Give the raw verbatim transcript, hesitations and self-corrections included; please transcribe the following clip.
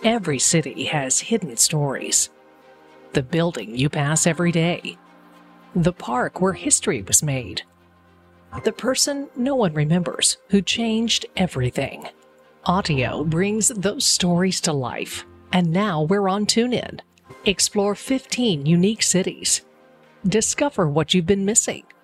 Every city has hidden stories. The building you pass every day. The park where history was made. The person no one remembers who changed everything. Audio brings those stories to life. And now we're on TuneIn. Explore fifteen unique cities. Discover what you've been missing.